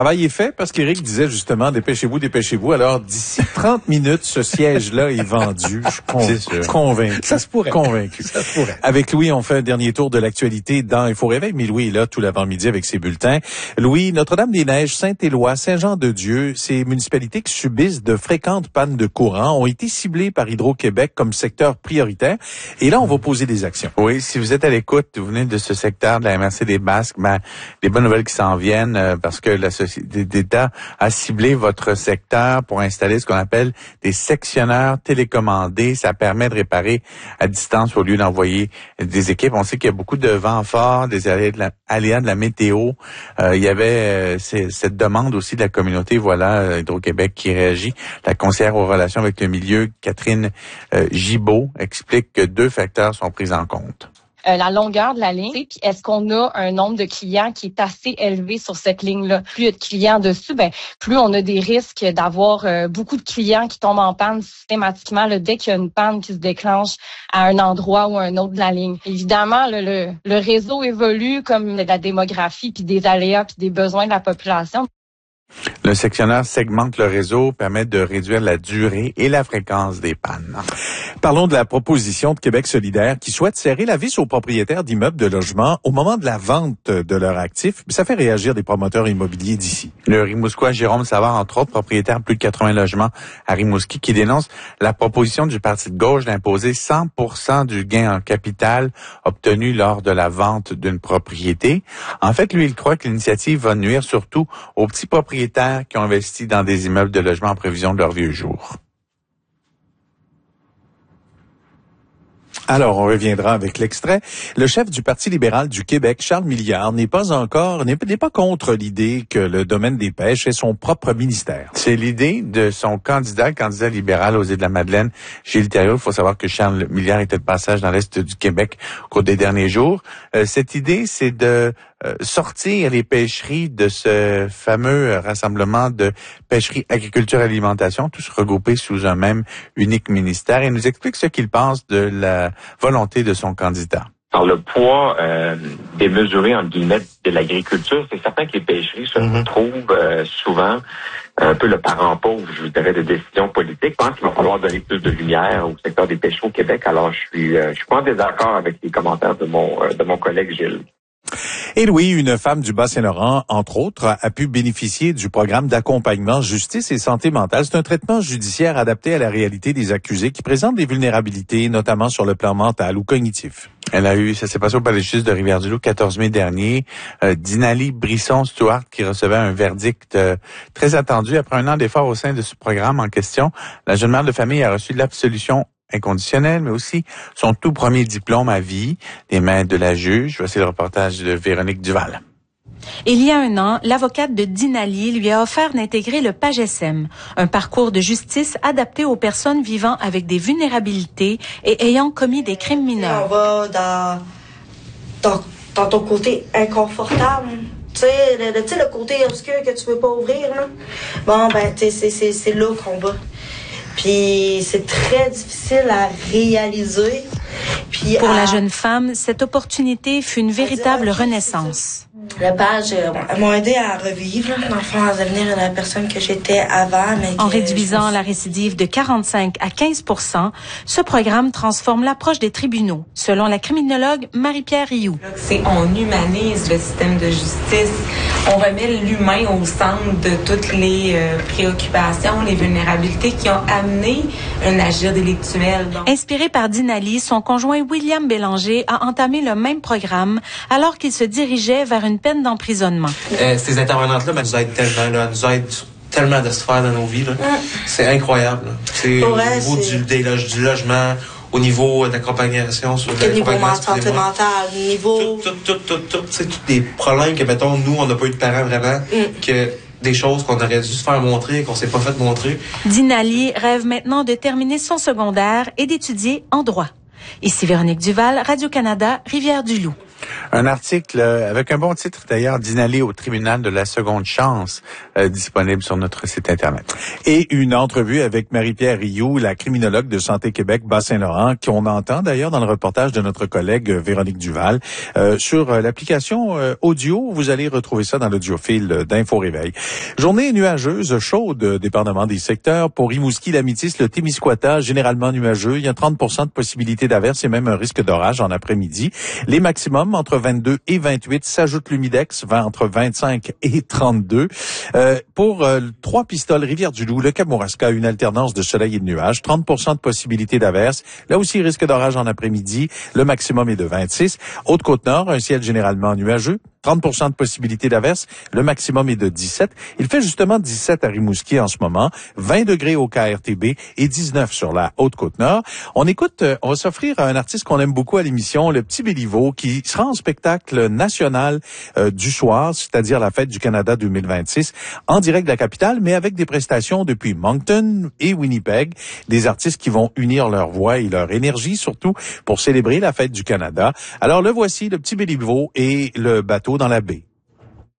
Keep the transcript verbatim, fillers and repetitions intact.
Le travail est fait parce qu'Éric disait justement, dépêchez-vous, dépêchez-vous. Alors, d'ici trente minutes, ce siège-là est vendu. Je suis con- C'est sûr. convaincu. Ça se pourrait. Convaincu. Ça se pourrait. Avec Louis, on fait un dernier tour de l'actualité dans Info Réveil. Mais Louis est là tout l'avant-midi avec ses bulletins. Louis, Notre-Dame-des-Neiges, Saint-Éloi, Saint-Jean-de-Dieu, ces municipalités qui subissent de fréquentes pannes de courant ont été ciblées par Hydro-Québec comme secteur prioritaire. Et là, on va poser des actions. Oui, si vous êtes à l'écoute, vous venez de ce secteur de la M R C des Basques, ben, les bonnes nouvelles qui s'en viennent, euh, parce que la Société d'État a ciblé votre secteur pour installer ce qu'on appelle des sectionneurs télécommandés. Ça permet de réparer à distance au lieu d'envoyer des équipes. On sait qu'il y a beaucoup de vents forts, des aléas de la, aléas de la météo. Euh, il y avait euh, cette demande aussi de la communauté. Voilà, Hydro-Québec qui réagit. La conseillère aux relations avec le milieu, Catherine euh, Gibault, explique que deux facteurs sont pris en compte. Euh, la longueur de la ligne, puis est-ce qu'on a un nombre de clients qui est assez élevé sur cette ligne-là? Plus il y a de clients dessus, ben plus on a des risques d'avoir euh, beaucoup de clients qui tombent en panne systématiquement là, dès qu'il y a une panne qui se déclenche à un endroit ou un autre de la ligne. Évidemment, le, le, le réseau évolue comme la démographie, puis des aléas, puis des besoins de la population. Le sectionneur segmente le réseau, permet de réduire la durée et la fréquence des pannes. Parlons de la proposition de Québec solidaire qui souhaite serrer la vis aux propriétaires d'immeubles de logement au moment de la vente de leurs actifs. Ça fait réagir des promoteurs immobiliers d'ici. Le Rimouskois Jérôme Savard, entre autres, propriétaire de plus de quatre-vingts logements à Rimouski, qui dénonce la proposition du Parti de gauche d'imposer cent pour cent du gain en capital obtenu lors de la vente d'une propriété. En fait, lui, il croit que l'initiative va nuire surtout aux petits propriétaires qui ont investi dans des immeubles de logement en prévision de leur vieux jour. Alors, on reviendra avec l'extrait. Le chef du Parti libéral du Québec, Charles Milliard, n'est pas encore, n'est, n'est pas contre l'idée que le domaine des pêches ait son propre ministère. C'est l'idée de son candidat, candidat libéral aux Îles-de-la-Madeleine, Gilles Thériault. Il faut savoir que Charles Milliard était de passage dans l'Est du Québec au cours des derniers jours. Euh, cette idée, c'est de euh, sortir les pêcheries de ce fameux rassemblement de pêcherie, agriculture, alimentation, tous regroupés sous un même unique ministère. Et il nous explique ce qu'il pense de la volonté de son candidat. Alors, le poids euh, démesuré, entre guillemets, de l'agriculture, c'est certain que les pêcheries se mm-hmm. retrouvent euh, souvent un peu le parent pauvre, je vous dirais, de décisions politiques. Je pense qu'il va falloir donner plus de lumière au secteur des pêcheries au Québec. Alors, je suis, euh, je suis pas en désaccord avec les commentaires de mon, euh, de mon collègue Gilles. Et Louis, une femme du Bas-Saint-Laurent, entre autres, a pu bénéficier du programme d'accompagnement justice et santé mentale. C'est un traitement judiciaire adapté à la réalité des accusés qui présentent des vulnérabilités, notamment sur le plan mental ou cognitif. Elle a eu, ça s'est passé au palais de justice de Rivière-du-Loup, quatorze mai dernier. Euh, Dinali Brisson-Stewart, qui recevait un verdict euh, très attendu après un an d'efforts au sein de ce programme en question. La jeune mère de famille a reçu l'absolution inconditionnel, mais aussi son tout premier diplôme à vie des mains de la juge. Voici le reportage de Véronique Duval. Il y a un an, l'avocate de Dinali lui a offert d'intégrer le PAGESEM, un parcours de justice adapté aux personnes vivant avec des vulnérabilités et ayant commis des crimes mineurs. On va dans, dans, dans ton côté inconfortable. Tu sais, le, le, le côté obscur que tu veux pas ouvrir, là. Bon, ben, tu sais, c'est, c'est, c'est là qu'on va. Puis c'est très difficile à réaliser. Puis pour à... la jeune femme, cette opportunité fut une véritable dire, okay, renaissance. Le page euh, m'a aidé à revivre, enfin à devenir la personne que j'étais avant. Mais en réduisant me... la récidive de quarante-cinq à quinze pour cent, ce programme transforme l'approche des tribunaux, selon la criminologue Marie-Pierre Rioux. C'est on humanise le système de justice, on remet l'humain au centre de toutes les euh, préoccupations, les vulnérabilités qui ont amené un agir délictuel. Donc... Inspiré par Dinali, son conjoint William Bélanger a entamé le même programme alors qu'il se dirigeait vers une peine d'emprisonnement. Euh, ces intervenantes-là ben, nous aident tellement, là, nous aident tellement de sphères dans nos vies. Là. Mm. C'est incroyable. Là. C'est au ouais, niveau c'est... Du, des loge, du logement, au niveau d'accompagnation sur le niveau santé mentale, niveau... Tout, tout, tout, tout, tout. C'est tous des problèmes que, mettons, nous, on n'a pas eu de parents vraiment, mm. que des choses qu'on aurait dû se faire montrer, qu'on s'est pas fait montrer. Dinali rêve maintenant de terminer son secondaire et d'étudier en droit. Ici Véronique Duval, Radio-Canada, Rivière-du-Loup. Un article euh, avec un bon titre d'ailleurs, d'inhaler au tribunal de la seconde chance, euh, disponible sur notre site Internet. Et une entrevue avec Marie-Pierre Rioux, la criminologue de Santé Québec Bas-Saint-Laurent, qu'on entend d'ailleurs dans le reportage de notre collègue Véronique Duval. Euh, sur euh, l'application euh, audio, vous allez retrouver ça dans l'audiophile d'Info Réveil. Journée nuageuse, chaude, dépendamment des secteurs. Pour Rimouski, l'Amitis, le Témiscouata, généralement nuageux. Il y a trente pour cent de possibilité d'averse et même un risque d'orage en après-midi. Les maximums entre vingt-deux et vingt-huit. S'ajoute l'humidex, entre vingt-cinq et trente-deux. Euh, pour euh, Trois-Pistoles, Rivière-du-Loup, le Kamouraska, une alternance de soleil et de nuages. trente pour cent de possibilité d'averse. Là aussi, risque d'orage en après-midi. Le maximum est de vingt-six. Haute-Côte-Nord, un ciel généralement nuageux. trente pour cent de possibilité d'averse. Le maximum est de dix-sept. Il fait justement dix-sept à Rimouski en ce moment. vingt degrés au K R T B et dix-neuf sur la Haute-Côte-Nord. On écoute, on va s'offrir à un artiste qu'on aime beaucoup à l'émission, le Petit Béliveau, qui sera en spectacle national euh, du soir, c'est-à-dire la Fête du Canada deux mille vingt-six, en direct de la capitale, mais avec des prestations depuis Moncton et Winnipeg. Des artistes qui vont unir leur voix et leur énergie, surtout pour célébrer la Fête du Canada. Alors le voici, le Petit Béliveau et le bateau dans la baie.